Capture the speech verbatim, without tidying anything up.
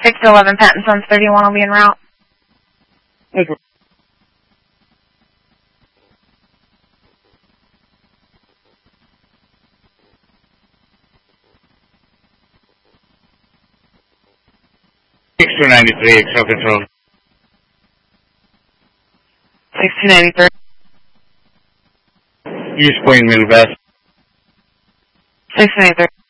six eleven Patton Sons thirty-one will be en route. Okay. six two nine three, Excel Control. six two nine three. East Point, Middle West. six two nine three.